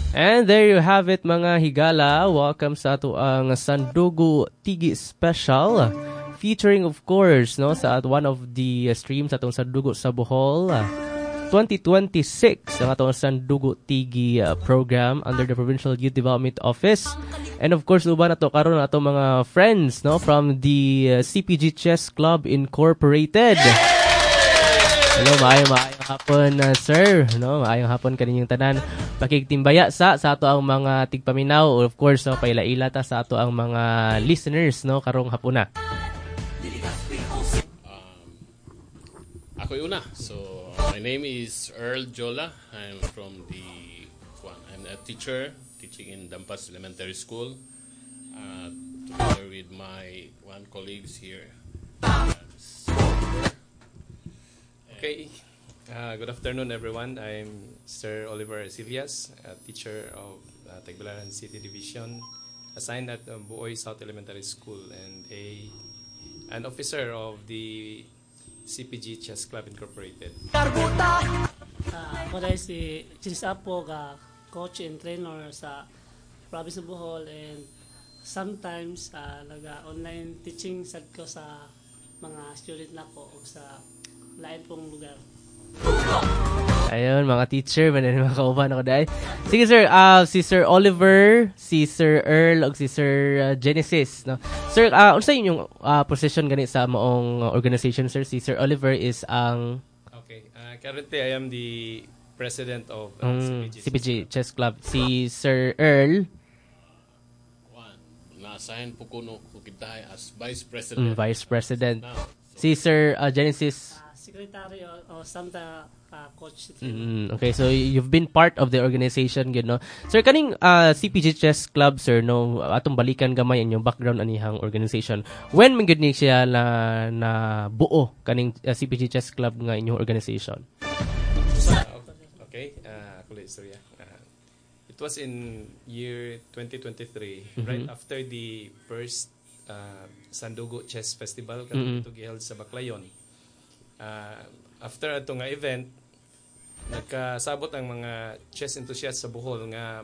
And there you have it mga higala. Welcome sa ato ang Sandugo Tigi Special. Featuring of course no sa one of the streams atong Sandugo sa Bohol 2026 ang atong Sandugo Tigi program under the Provincial Youth Development Office. And of course uban nato karon atong mga friends no from the CPG Chess Club Incorporated. Hello, maayong hapon, sir. No, maayong hapon kaninyong tanan. Pakigtimbaya sa ato ang mga tigpaminaw. Of course, no, paila-ila ta sa ato ang mga listeners, no, karong hapon na. Ako una. So, my name is Earl Jola. I'm a teacher teaching in Dampas Elementary School. Together with my colleagues here. Okay. Good afternoon, everyone. I'm Sir Oliver Arcillas, a teacher of Tagbilaran City Division, assigned at Buoy South Elementary School, and an officer of the CPG Chess Club Incorporated. Ako dahil si Chins Apo, coach and trainer sa Province of Bohol, and sometimes nag-online teaching sad ko sa mga student na ko o sa lain pong lugar. Ayun, mga teacher, mga kauban ako dahil. Sige sir, si Sir Oliver, si Sir Earl, o si Sir Genesis. No? Sir, unsa yung position gani sa maong organization, sir? Si Sir Oliver is ang... Okay. Currently, I am the president of CPG Chess Club. Si Sir Earl... Na-assign po ko kita as Vice President. Vice President. Si Sir Genesis... Secretary o Santa coach. Okay, so you've been part of the organization, you know. Sir, kaning CPG Chess Club, sir, no, atong balikan gamay inyong background anihang organization. When man gyud ni siya na buo kaning CPG Chess Club nga inyong organization? Okay, kulit istorya. It was in year 2023, right after the first Sandugo Chess Festival to held sa Baclayon. After ato nga event, nagkasabot ang mga chess enthusiasts sa Bohol nga